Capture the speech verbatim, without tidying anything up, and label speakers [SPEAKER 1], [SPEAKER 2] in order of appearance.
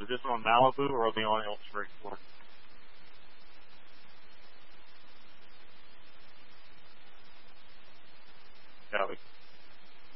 [SPEAKER 1] Is this on Malibu or are they on Elm Springs Park?